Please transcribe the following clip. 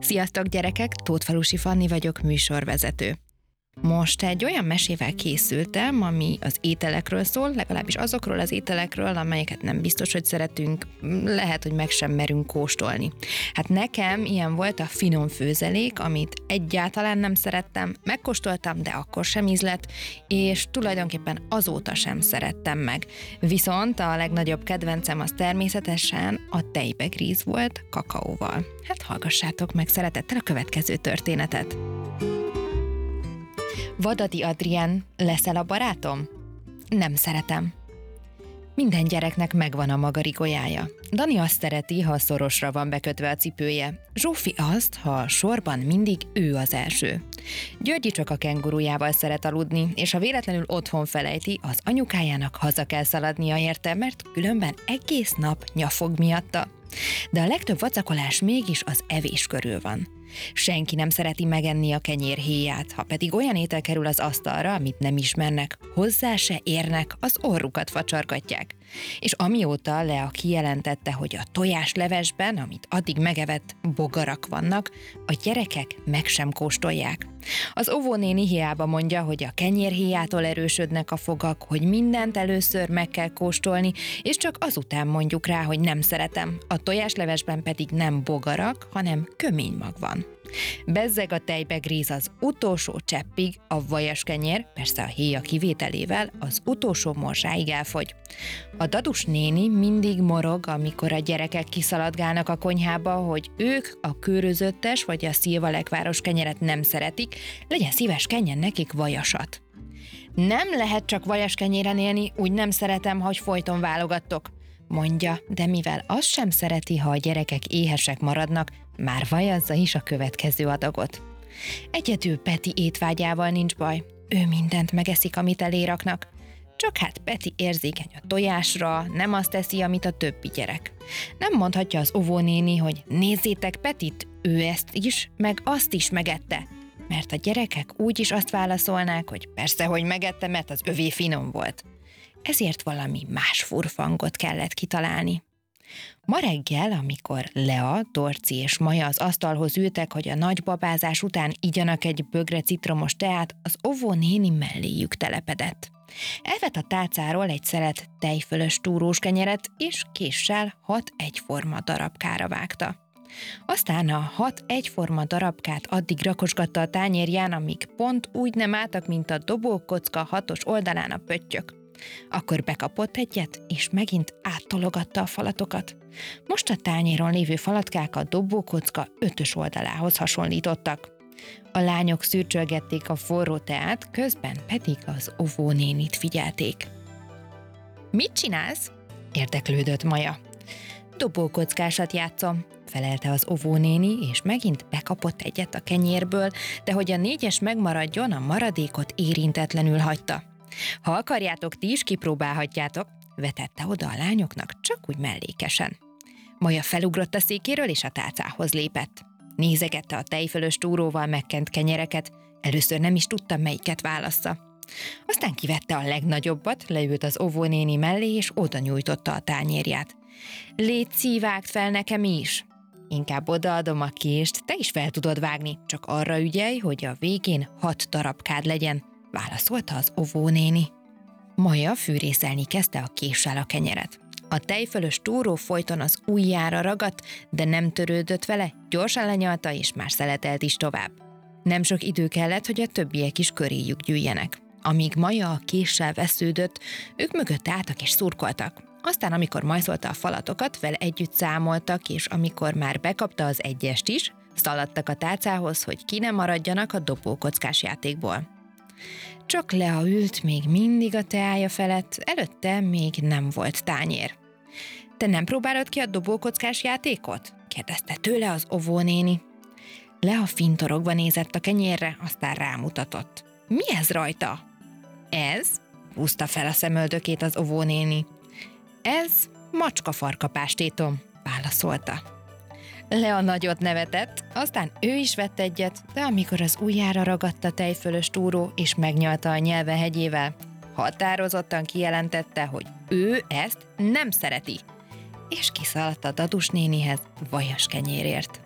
Sziasztok gyerekek, Tóthfalusi Fanni vagyok, műsorvezető. Most egy olyan mesével készültem, ami az ételekről szól, legalábbis azokról az ételekről, amelyeket nem biztos, hogy szeretünk, lehet, hogy meg sem merünk kóstolni. Hát nekem ilyen volt a finom főzelék, amit egyáltalán nem szerettem, megkóstoltam, de akkor sem ízlett, és tulajdonképpen azóta sem szerettem meg. Viszont a legnagyobb kedvencem az természetesen a tejbegríz volt kakaóval. Hát hallgassátok meg szeretettel a következő történetet. Vadadi Adrien, leszel a barátom? Nem szeretem. Minden gyereknek megvan a maga rigójája. Dani azt szereti, ha szorosra van bekötve a cipője. Zsófi azt, ha sorban mindig ő az első. Györgyi csak a kengurujával szeret aludni, és ha véletlenül otthon felejti, az anyukájának haza kell szaladnia érte, mert különben egész nap nyafog miatta. De a legtöbb vacakolás mégis az evés körül van. Senki nem szereti megenni a kenyérhéját, ha pedig olyan étel kerül az asztalra, amit nem ismernek, hozzá se érnek, az orrukat facsargatják. És amióta Lea kijelentette, hogy a tojáslevesben, amit addig megevett, bogarak vannak, a gyerekek meg sem kóstolják. Az óvónéni hiába mondja, hogy a kenyérhéjától erősödnek a fogak, hogy mindent először meg kell kóstolni, és csak azután mondjuk rá, hogy nem szeretem. A tojáslevesben pedig nem bogarak, hanem köménymag van. Bezzeg a tejbegríz az utolsó cseppig, a vajaskenyér, persze a héja kivételével, az utolsó morzsáig elfogy. A dadus néni mindig morog, amikor a gyerekek kiszaladgálnak a konyhába, hogy ők a kőrözöttes vagy a szilvalekváros kenyeret nem szeretik, legyen szíves, kenjen nekik vajasat. Nem lehet csak vajas kenyéren élni, úgy nem szeretem, hogy folyton válogattok, mondja, de mivel azt sem szereti, ha a gyerekek éhesek maradnak, már vajazza is a következő adagot. Egyedül Peti étvágyával nincs baj, ő mindent megeszik, amit eléraknak. Csak hát Peti érzékeny a tojásra, nem azt teszi, amit a többi gyerek. Nem mondhatja az óvónéni, hogy nézzétek Petit, ő ezt is, meg azt is megette. Mert a gyerekek úgyis azt válaszolnák, hogy persze, hogy megette, mert az övé finom volt. Ezért valami más furfangot kellett kitalálni. Ma reggel, amikor Lea, Dorci és Maja az asztalhoz ültek, hogy a nagy babázás után igyanak egy bögre citromos teát, az óvónéni melléjük telepedett. Elvett a tálcáról egy szelet tejfölös túrós kenyeret, és késsel 6 egyforma darabkára vágta. Aztán a 6 egyforma darabkát addig rakosgatta a tányérján, amíg pont úgy nem álltak, mint a dobókocka 6-os oldalán a pöttyök. Akkor bekapott egyet, és megint áttologatta a falatokat. Most a tányéron lévő falatkák a dobókocka 5-ös oldalához hasonlítottak. A lányok szürcsölgették a forró teát, közben pedig az óvónénit figyelték. Mit csinálsz? Érdeklődött Maja. Dobókockásat játszom, felelte az óvónéni, és megint bekapott egyet a kenyérből, de hogy a 4-es megmaradjon, a maradékot érintetlenül hagyta. Ha akarjátok, ti is kipróbálhatjátok, vetette oda a lányoknak, csak úgy mellékesen. Maja felugrott a székéről, és a tálcához lépett. Nézegette a tejfölös túróval megkent kenyereket, először nem is tudta, melyiket válassza. Aztán kivette a legnagyobbat, leült az óvónéni mellé, és oda nyújtotta a tányérját. Légy vágd fel nekem is! Inkább odaadom a kést, te is fel tudod vágni, csak arra ügyelj, hogy a végén 6 darabkád legyen, válaszolta az óvónéni. Maja fűrészelni kezdte a késsel a kenyeret. A tejfölös túró folyton az ujjára ragadt, de nem törődött vele, gyorsan lenyalta, és már szeletelt is tovább. Nem sok idő kellett, hogy a többiek is köréjük gyűjjenek. Amíg Maja a késsel vesződött, ők mögött álltak és szurkoltak. Aztán, amikor majszolta a falatokat, vele együtt számoltak, és amikor már bekapta az 1-est is, szaladtak a tálcához, hogy ki ne maradjanak a dobókockás játékból. Csak Lea ült még mindig a teája felett, előtte még nem volt tányér. Te nem próbálod ki a dobókockás játékot? kérdezte tőle az óvónéni. Lea fintorogva nézett a kenyérre, aztán rámutatott. Mi ez rajta? Ez? Húzta fel a szemöldökét az óvónéni. Ez macskafarkapástétom, válaszolta. Lea nagyot nevetett, aztán ő is vett egyet, de amikor az ujjára ragadta tejfölös túró és megnyalta a nyelve hegyével, határozottan kijelentette, hogy ő ezt nem szereti, és kiszaladt a dadus nénihez vajas kenyérért.